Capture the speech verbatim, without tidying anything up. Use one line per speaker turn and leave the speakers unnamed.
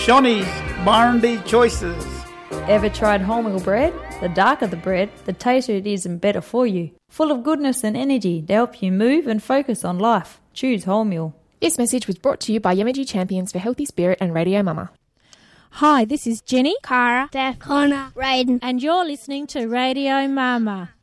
Shawnee's Barndy Choices.
Ever tried wholemeal bread? The darker the bread, the tastier it is and better for you. Full of goodness and energy to help you move and focus on life. Choose wholemeal.
This message was brought to you by Yemeji Champions for Healthy Spirit and Radio Mama.
Hi, this is Jenny,
Cara,
Steph, Connor,
Raiden,
and you're listening to Radio Mama.